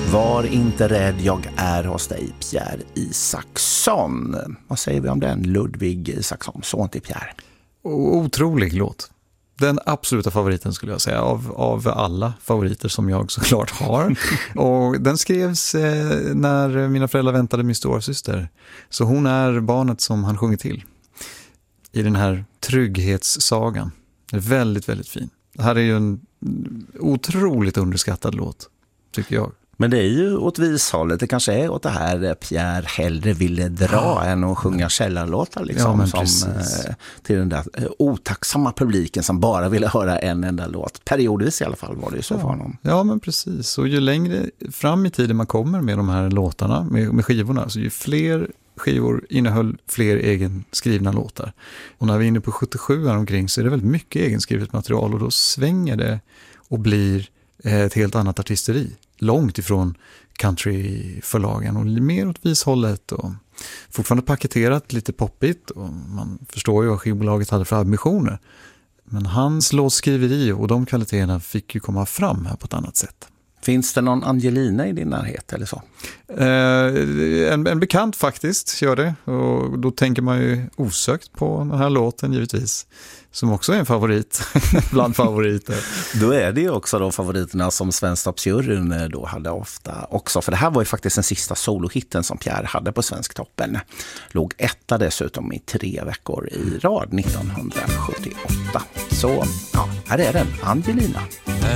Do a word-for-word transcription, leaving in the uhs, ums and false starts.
Var inte rädd, jag är hos dig, Pierre Isaksson. Vad säger vi om den, Ludvig Isaksson, son till Pierre? Otrolig låt. Den absoluta favoriten skulle jag säga, av, av alla favoriter som jag såklart har. Och den skrevs eh, när mina föräldrar väntade min stora syster. Så hon är barnet som han sjunger till i den här trygghetssagan. Det är väldigt, väldigt fin. Det här är ju en otroligt underskattad låt, tycker jag. Men det är ju åt vishållet. Det kanske är åt det här Pierre hellre ville dra ja. än att sjunga källarlåtar liksom, ja, som, eh, till den där eh, otacksamma publiken som bara ville höra en enda låt. Periodvis i alla fall var det ju så ja. för honom. Ja, men precis. Och ju längre fram i tiden man kommer med de här låtarna, med, med skivorna, så ju fler skivor innehöll fler egenskrivna låtar. Och när vi är inne på sjuttiosju här omkring så är det väldigt mycket egenskrivet material och då svänger det och blir ett helt annat artisteri. Långt ifrån countryförlagen och mer åt vishållet och fortfarande paketerat lite poppigt och man förstår ju vad skivbolaget hade för ambitioner. Men hans låtskriveri och de kvaliteterna fick ju komma fram här på ett annat sätt. Finns det någon Angelina i din närhet eller så? Eh, en, en bekant faktiskt gör det och då tänker man ju osökt på den här låten givetvis. Som också är en favorit bland favoriter. Då är det ju också de favoriterna som Svensktoppsjuryn då hade ofta också. För det här var ju faktiskt den sista solohitten som Pierre hade på Svensktoppen. Låg etta dessutom i tre veckor i rad nittonhundrasjuttioåtta. Så ja, här är den, Angelina.